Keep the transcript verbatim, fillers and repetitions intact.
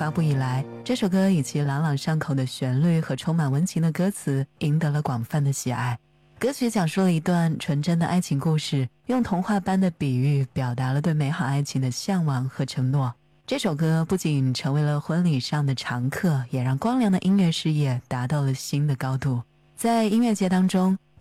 发布以来，这首歌以其朗朗上口的旋律和充满温情的歌词赢得了广泛的喜爱。歌曲讲述了一段纯真的爱情故事，用童话般的比喻表达了对美好爱情的向往和承诺。这首歌不仅成为了婚礼上的常客，也让光良的音乐事业达到了新的高度。在音乐界当中，